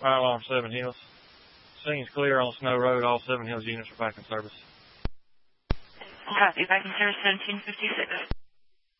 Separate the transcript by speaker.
Speaker 1: Fire alarm 7 Hills. Scene's clear on Snow Road. All 7 Hills units are back in service.
Speaker 2: Copy. Back in service 1756.